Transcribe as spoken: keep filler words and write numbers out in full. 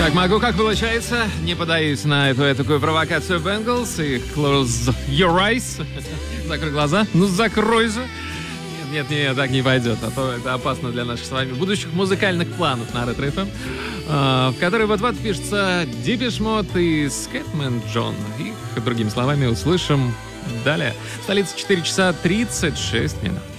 Как могу, как получается. Не подаюсь на эту такую провокацию Bengals и Close Your Eyes. Закрой глаза. Ну, закрой же. Нет, нет, нет, так не пойдет, а то это опасно для наших с вами будущих музыкальных планов на Ретро эф эм, в которой вот-вот пишется Depeche Mode и Scatman John. Их, другими словами, услышим далее. Столица четыре часа тридцать шесть минут.